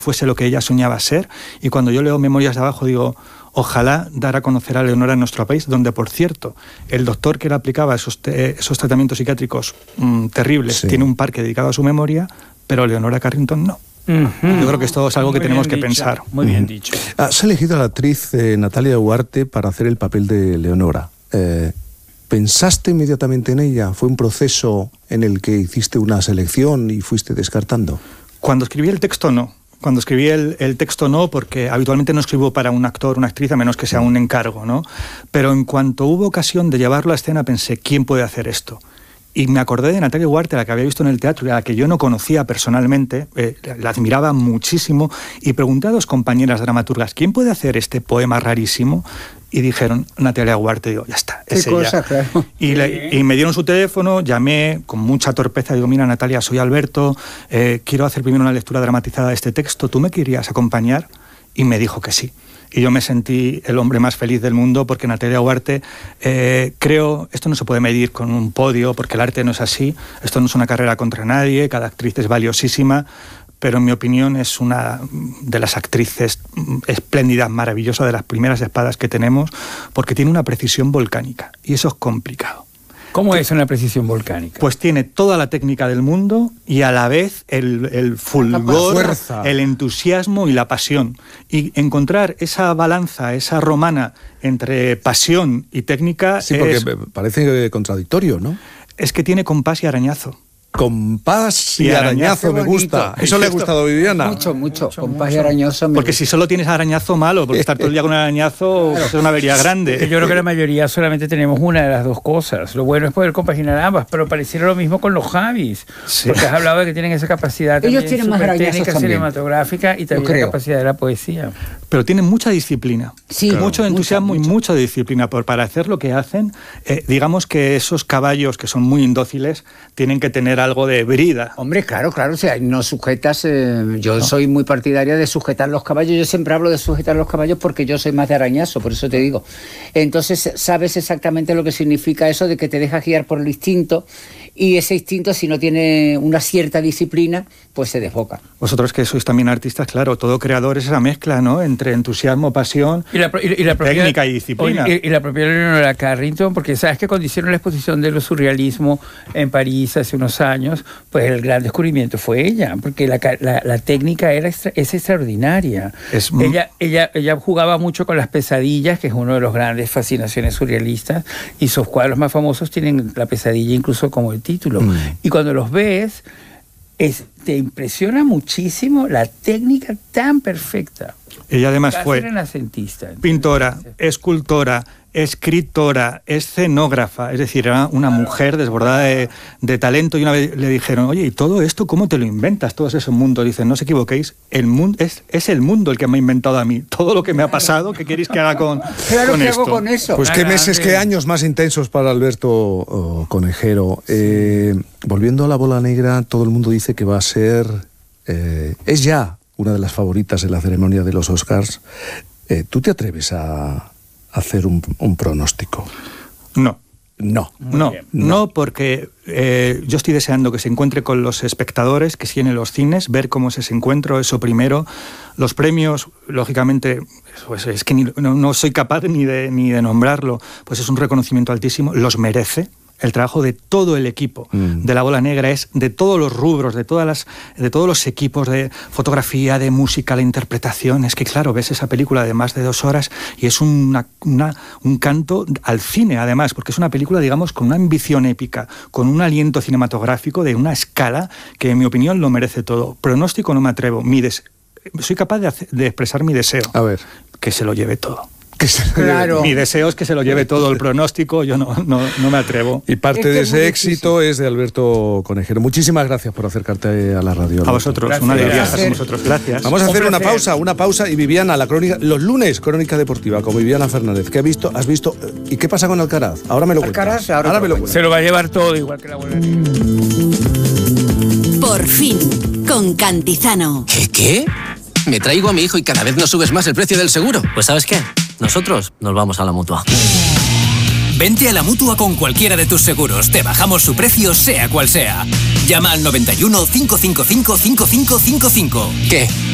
fuese lo que ella soñaba ser, y cuando yo leo Memorias de Abajo digo, ojalá dar a conocer a Leonora en nuestro país, donde, por cierto, el doctor que le aplicaba esos tratamientos psiquiátricos terribles tiene un parque dedicado a su memoria, pero Leonora Carrington no. Yo creo que esto es algo que tenemos que pensar. Muy bien dicho. Has elegido a la actriz Natalia Ugarte para hacer el papel de Leonora. ¿Pensaste inmediatamente en ella? ¿Fue un proceso en el que hiciste una selección y fuiste descartando? Cuando escribí el texto, no. Cuando escribí el texto no, porque habitualmente no escribo para un actor, una actriz, a menos que sea un encargo, ¿no? Pero en cuanto hubo ocasión de llevarlo a escena, pensé, ¿quién puede hacer esto? Y me acordé de Natalia Ugarte, la que había visto en el teatro y a la que yo no conocía personalmente, la admiraba muchísimo, y pregunté a dos compañeras dramaturgas, ¿quién puede hacer este poema rarísimo? Y dijeron, Natalia Ugarte. Digo, ya está, es ella. Cosa, claro. Y me dieron su teléfono, llamé con mucha torpeza, digo, mira, Natalia, soy Alberto, quiero hacer primero una lectura dramatizada de este texto, ¿tú me querías acompañar? Y me dijo que sí. Y yo me sentí el hombre más feliz del mundo, porque Natalia Ugarte, creo, esto no se puede medir con un podio, porque el arte no es así, esto no es una carrera contra nadie, cada actriz es valiosísima, pero en mi opinión es una de las actrices espléndidas, maravillosas, de las primeras espadas que tenemos, porque tiene una precisión volcánica, y eso es complicado. ¿Cómo es una precisión volcánica? Pues tiene toda la técnica del mundo y a la vez el fulgor, el entusiasmo y la pasión. Y encontrar esa balanza, esa romana entre pasión y técnica... Sí, porque parece contradictorio, ¿no? Es que tiene compás y arañazo. Compás y arañazo, me gusta. Eso le ha gustado a Viviana. Mucho. Compás y arañazo. Porque si solo tienes arañazo, malo, porque estar todo el día con arañazo es una avería grande. Yo creo que la mayoría solamente tenemos una de las dos cosas. Lo bueno es poder compaginar ambas, pero pareciera lo mismo con los Javis. Sí. Porque has hablado de que tienen esa capacidad ellos tienen más técnica cinematográfica y también la capacidad de la poesía. Pero tienen mucha disciplina. Sí, claro. Mucho entusiasmo y mucha disciplina. Para hacer lo que hacen, digamos que esos caballos que son muy indóciles tienen que tener algo de brida. Hombre, claro, o sea, no sujetas, yo soy muy partidaria de sujetar los caballos, yo siempre hablo de sujetar los caballos porque yo soy más de arañazo, por eso te digo. Entonces, sabes exactamente lo que significa eso de que te dejas guiar por el instinto, y ese instinto, si no tiene una cierta disciplina, pues se desboca. Vosotros que sois también artistas, claro, todo creador es esa mezcla, ¿no?, entre entusiasmo, pasión, y la técnica y disciplina. Y la propia Leonora Carrington, porque sabes que cuando hicieron la exposición de lo surrealismo en París hace unos años, pues el gran descubrimiento fue ella, porque la técnica es extraordinaria. Ella jugaba mucho con las pesadillas, que es uno de los grandes fascinaciones surrealistas, y sus cuadros más famosos tienen la pesadilla incluso como el título. Y cuando los ves, te impresiona muchísimo la técnica tan perfecta. Ella además fue renacentista, pintora, escultora, escritora, escenógrafa, es decir, era una mujer desbordada de talento, y una vez le dijeron, oye, ¿y todo esto cómo te lo inventas, todos esos mundos? Dicen, no os equivoquéis, el mundo es el mundo el que me ha inventado a mí, todo lo que me ha pasado, ¿qué queréis que haga con ¿qué esto? hago con eso? Pues qué meses, qué años más intensos para Alberto Conejero. Volviendo a La Bola Negra, todo el mundo dice que va a ser, es ya una de las favoritas en la ceremonia de los Oscars. ¿Tú te atreves a hacer un pronóstico? No, porque yo estoy deseando que se encuentre con los espectadores, que siguen en los cines, ver cómo es ese encuentro, eso primero. Los premios, lógicamente, pues es que no soy capaz ni de nombrarlo, pues es un reconocimiento altísimo, los merece. El trabajo de todo el equipo de La Bola Negra es de todos los rubros, de todos los equipos de fotografía, de música, la interpretación. Es que, claro, ves esa película de más de 2 horas y es un canto al cine, además, porque es una película, digamos, con una ambición épica, con un aliento cinematográfico de una escala que, en mi opinión, lo merece todo. Pronóstico no me atrevo. Soy capaz de expresar mi deseo. A ver. Que se lo lleve todo. Claro. Mi deseo es que se lo lleve todo. El pronóstico yo no me atrevo. Y parte de ese éxito es de Alberto Conejero. Muchísimas gracias por acercarte a la radio, Alberto. A vosotros, gracias. Una alegría estar con vosotros. Gracias. Vamos a hacer una pausa y Viviana, la crónica, los lunes, crónica deportiva con Viviana Fernández. ¿Qué has visto? ¿Y qué pasa con Alcaraz? Ahora me lo cuentas. Ahora me lo cuentas. Se lo va a llevar todo igual que la Bola Negra. Por fin, con Cantizano. ¿Qué? Me traigo a mi hijo y cada vez nos subes más el precio del seguro. Pues ¿sabes qué? Nosotros nos vamos a la Mutua. Vente a la Mutua con cualquiera de tus seguros. Te bajamos su precio, sea cual sea. Llama al 91 555 5555. ¿Qué?